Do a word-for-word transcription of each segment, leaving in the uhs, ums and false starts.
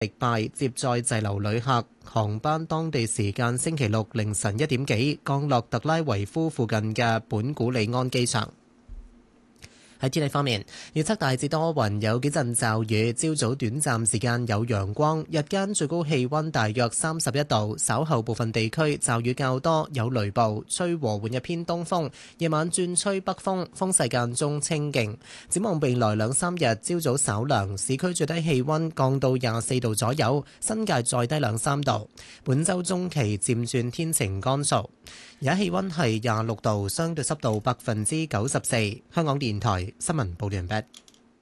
迪拜接載滯留旅客，航班當地時間星期六凌晨一點幾降落特拉維夫附近嘅本古里安機場。喺天氣方面，預測大致多雲，有幾陣驟雨，朝早短暫時間有陽光，日間最高氣溫大約三十一度，稍後部分地區驟雨較多，有雷暴，吹和緩一偏東風，夜晚轉吹北風，風勢間中清勁。展望未來兩三日，朝早稍涼，市區最低氣溫降到廿四度左右，新界再低兩三度。本週中期漸轉天晴乾燥。而家氣溫係廿六度，相對濕度百分之九十四。香港電台新聞報道完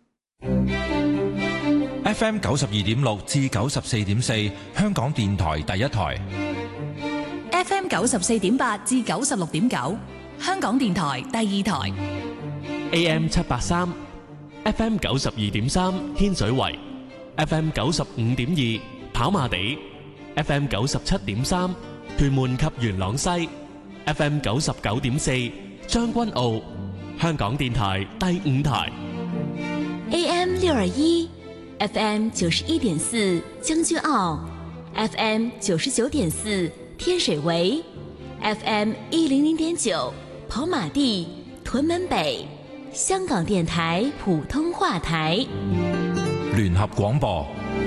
畢。F M 九十二點六至九十四點四，香港電台第一台。 F M 九十四點八至九十六點九，香港電台第二台。 A M 七八三，F M 九十二點三，天水圍；F M 九十五點二，跑馬地；F M 九十七點三，屯門及元朗西。F M 九十九點四，將軍澳，香港電台第五台。 A M 六二一，F M 九十一點四，將軍澳 ；F M 九十九點四，天水圍 ；F M 一零零點九，跑馬地、屯門北，香港電台普通話台。 聯合廣播。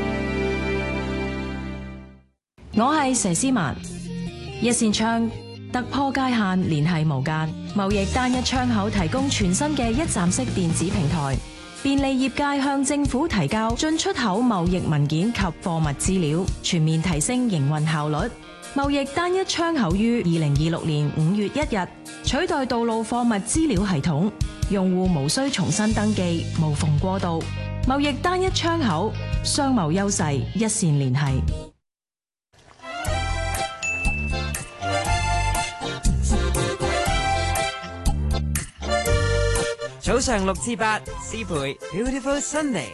我係佘詩曼，一線窗。突破界限，聯繫無間。貿易單一窗口提供全新嘅一站式電子平台，便利業界向政府提交進出口貿易文件及貨物資料，全面提升營運效率。貿易單一窗口於二零二六年五月一日取代道路貨物資料系統，用戶無需重新登記，無縫過渡。貿易單一窗口，商貿優勢一線聯繫。 早上六至八，思培 Beautiful Sunday。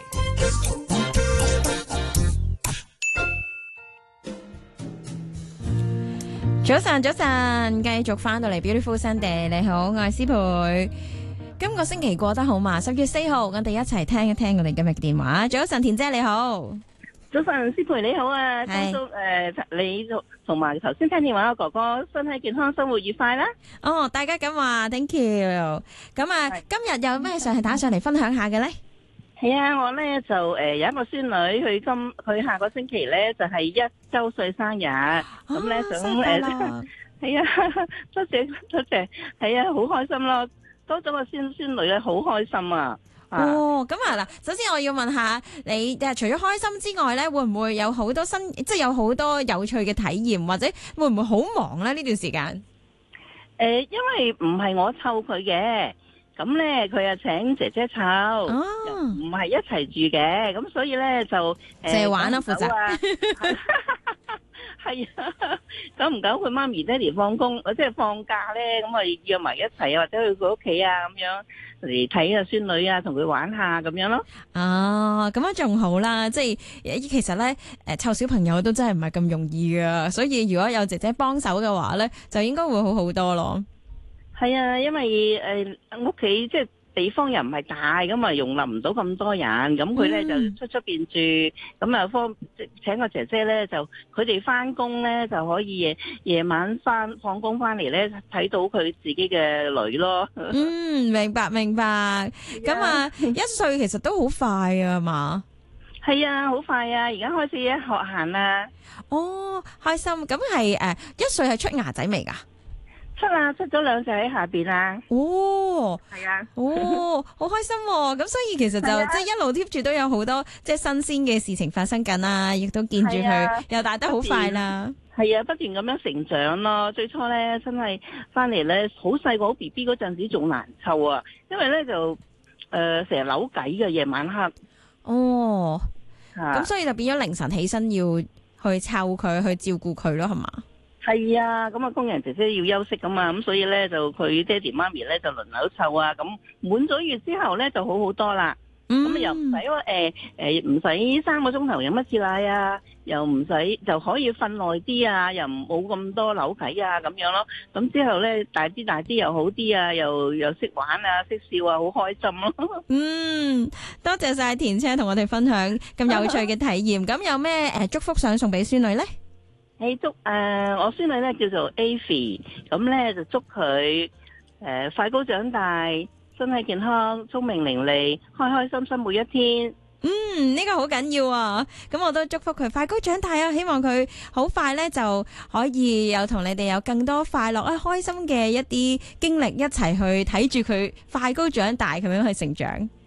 早晨，早晨，繼續翻到嚟 Beautiful Sunday。你好，我係思培。今個星期過得好嘛？十月四號，我哋一齊聽一聽我哋今日嘅電話。早晨，田姐你好。 早晨，思培你好啊！祝誒你同埋頭先聽電話嘅哥哥身體健康，生活愉快啦！ 哦，大家咁話 ，thank you。咁啊，今日有咩上係打上嚟分享下嘅咧？ 係啊，我咧就誒有一個孫女，佢今佢下個星期咧就係一周歲生日，咁咧想誒係啊，多謝多謝，係啊，好開心咯！多咗個孫孫女咧，好開心啊！ 哦，咁啊嗱，首先我要問下你，誒，除咗開心之外咧，會唔會有好多新，即係有好多有趣嘅體驗，或者會唔會好忙咧呢段時間？誒、 呃，因為唔係我湊佢嘅，咁咧佢又請姐姐湊，哦，唔係一齊住嘅，咁所以咧就誒， 借玩啦，負責。 係啊，久唔久佢媽咪爹哋放工，即係放假咧，咁我哋約埋一齊啊，或者去佢屋企啊，咁樣嚟睇下孫女啊，同佢玩下咁樣咯。 啊，咁樣仲好啦，即係其實咧，誒湊小朋友都真係唔係咁容易噶，所以如果有姐姐幫手嘅話咧，就應該會好好多咯。 係啊，因為誒屋企即係地方又唔係大，咁啊容納唔到咁多人，咁佢咧就出出邊住，咁啊方請個姐姐咧，就佢哋翻工咧就可以夜夜晚翻放工翻嚟咧睇到佢自己嘅女咯。 嗯，明白明白。咁啊，一歲其實都好快啊嘛。 係啊，好快啊！而家開始一學行啦。 哦，開心。咁係誒，一歲係出牙仔未噶？ 出啦，出咗兩隻喺下邊啦。 哦， 係啊， 哦，好開心喎！咁所以其實就即係一路 keep 住都有好多即係新鮮嘅事情發生緊啦，亦都見住佢又大得好快啦。 係啊，不斷咁樣成長咯。最初咧真係翻嚟咧好細個好 B B 嗰陣時仲難湊啊，因為咧就誒成日扭計嘅夜晚黑。 哦，咁所以就變咗凌晨起身要去湊佢去照顧佢咯，係嘛？ 係啊，咁啊工人姐姐要休息噶嘛，咁所以咧就佢爹哋媽咪咧就輪流湊啊，咁滿咗月之後咧就好好多啦，咁、嗯、又唔使誒誒唔使三個鐘頭飲一次奶啊， 又唔使就可以瞓耐啲啊，又冇咁多扭計啊咁樣咯。咁之後咧大啲大啲又好啲啊，又又識玩啊，識笑啊，好開心咯。 嗯，多謝晒田車同我哋分享咁有趣嘅體驗。咁有咩誒祝福想送俾孫女呢？ 誒祝誒我孫女咧叫做 Avy， 咁咧就祝佢誒快高長大，身體健康，聰明伶俐，開開心心每一天。 嗯，呢個好緊要啊！咁我都祝福佢快高長大啊！希望佢好快咧就可以有同你哋有更多快樂啊、開心嘅一啲經歷，一齊去睇住佢快高長大咁樣去成長。